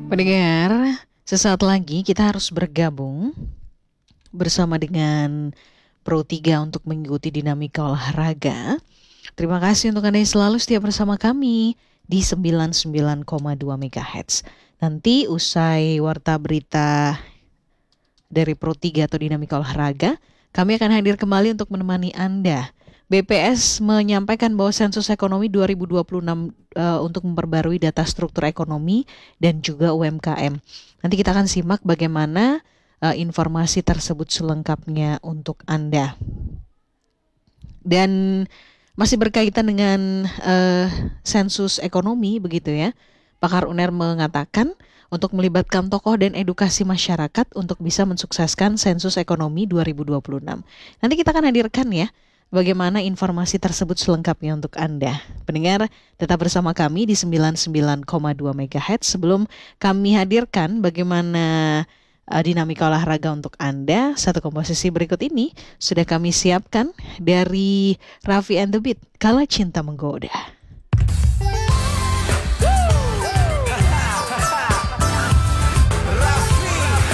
Pendengar, sesaat lagi kita harus bergabung bersama dengan Pro 3 untuk mengikuti dinamika olahraga. Terima kasih untuk Anda yang selalu setia bersama kami di 99,2 MHz. Nanti usai warta berita dari Pro 3 atau dinamika olahraga, kami akan hadir kembali untuk menemani Anda. BPS menyampaikan bahwa sensus ekonomi 2026 untuk memperbarui data struktur ekonomi dan juga UMKM. Nanti kita akan simak bagaimana informasi tersebut selengkapnya untuk Anda. Dan masih berkaitan dengan sensus ekonomi begitu ya. Pakar UNER mengatakan untuk melibatkan tokoh dan edukasi masyarakat untuk bisa mensukseskan sensus ekonomi 2026. Nanti kita akan hadirkan ya bagaimana informasi tersebut selengkapnya untuk Anda. Pendengar, tetap bersama kami di 99,2 MHz. Sebelum kami hadirkan bagaimana dinamika olahraga untuk Anda, satu komposisi berikut ini sudah kami siapkan dari Raffi and the Beat, Kala Cinta Menggoda.